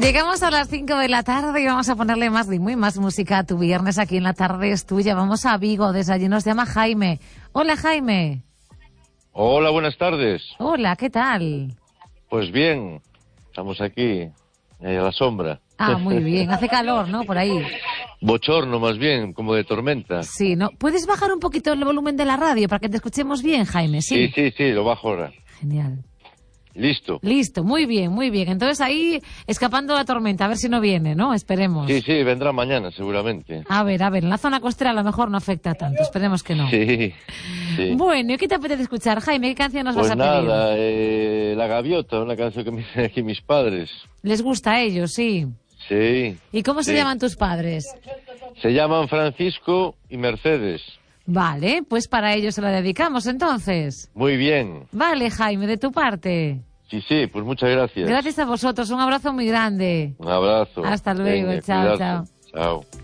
Llegamos a las 5 de la tarde y vamos a ponerle más ritmo y más música a tu viernes aquí en La Tarde es Tuya. Vamos a Vigo, desde allí nos llama Jaime. Hola, Jaime. Hola, buenas tardes. Hola, ¿qué tal? Pues bien, estamos aquí, a la sombra. Ah, muy bien. Hace calor, ¿no? Por ahí. Bochorno, más bien, como de tormenta. Sí, ¿no? ¿Puedes bajar un poquito el volumen de la radio para que te escuchemos bien, Jaime? Sí, Sí, lo bajo ahora. Genial. Listo. Listo, muy bien, muy bien. Entonces ahí, escapando la tormenta, a ver si no viene, ¿no? Esperemos. Sí, vendrá mañana, seguramente. A ver, en la zona costera a lo mejor no afecta tanto, esperemos que no. Sí. Bueno, ¿y qué te apetece escuchar, Jaime? ¿Qué canción nos vas a pedir? Pues nada, La Gaviota, una canción que me dicen aquí mis padres. ¿Les gusta a ellos, sí? Sí. ¿Y cómo se llaman tus padres? Se llaman Francisco y Mercedes. Vale, pues para ellos se la dedicamos entonces. Muy bien. Vale, Jaime, de tu parte. Sí, pues muchas gracias. Gracias a vosotros, un abrazo muy grande. Un abrazo. Hasta luego, Venga, chao, cuidarse. chao. Chao.